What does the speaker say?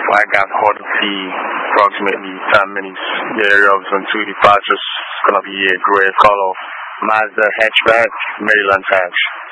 I got hard to see approximately 10 minutes. The area of zone 2 departures is going to be a gray color Mazda hatchback, Maryland hatch.